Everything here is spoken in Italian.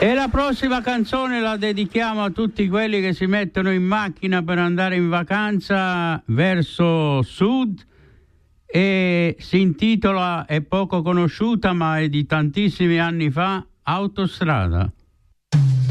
E la prossima canzone la dedichiamo a tutti quelli che si mettono in macchina per andare in vacanza verso sud e si intitola, è poco conosciuta ma è di tantissimi anni fa, Autostrada.